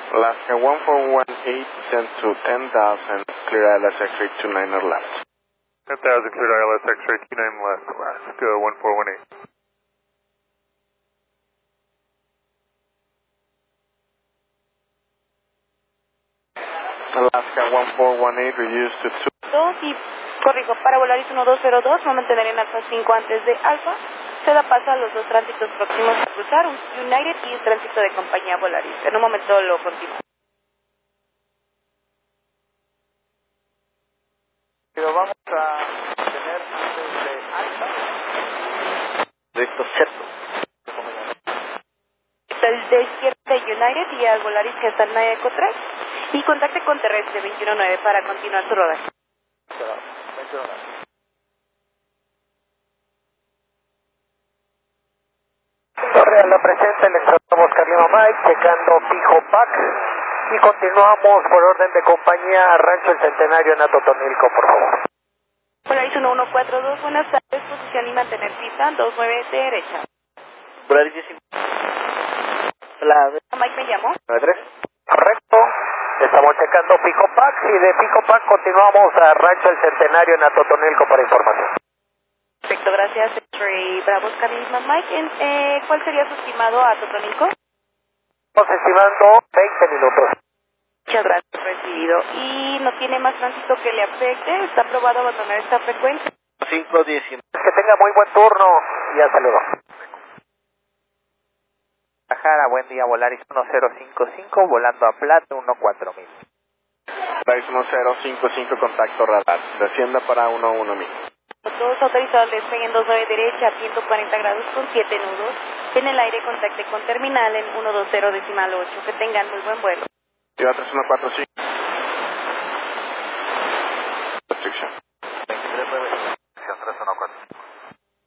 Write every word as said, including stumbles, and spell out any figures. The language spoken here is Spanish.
Alaska one four one eight, descend to ten thousand, clear I L S X-ray two niner left. ten thousand, clear I L S X-ray two nine left, Alaska one four one eight. Alaska one four one eight, reduce to two. dos y corrijo, para Volaris uno dos cero dos, va a mantener en Alfa cinco antes de Alfa. Se da paso a los dos tránsitos próximos a cruzar, un United y un tránsito de compañía Volaris. En un momento lo continúo. Pero vamos a tener desde Alfa. Directo cierto. El de izquierda de United y al Volaris que está en Eco tres. Y contacte con terrestre veintiuno nueve para continuar su rodaje. Torre a la presencia, electronamos Carlino Mike, checando fijo pack. Y continuamos por orden de compañía Rancho El Centenario en Atotonilco, por favor. Volaris uno uno cuatro dos, buenas tardes, posición y mantener pista, dos nueve derecha. Volaris diecinueve. Hola, Mike me llamó. nueve tres. Correcto. Estamos checando Pico Pack y de Pico Pack continuamos a Rancho El Centenario en Atotonilco para información. Perfecto, gracias. X-Ray Bravo Oscar misma Mike. En, eh, ¿Cuál sería su estimado a Atotonilco? Estamos estimando veinte minutos. Muchas gracias, recibido. ¿Y no tiene más tránsito que le afecte? ¿Está aprobado abandonar esta frecuencia? cinco diecinueve. Que tenga muy buen turno y hasta luego. Guadalajara, buen día, Volaris uno cero cinco cinco, volando a Plata uno cuatro mil. Volaris uno cero cinco cinco, contacto radar, descienda para uno uno mil. Todos autorizados al despegue en dos nueve derecha, ciento cuarenta grados con siete nudos. En el aire contacte con terminal en ciento veinte decimal ocho. Que tengan muy buen vuelo. Ciudad tres uno cuatro cinco. Restricción. veintitrés nueve, tres uno cuatro.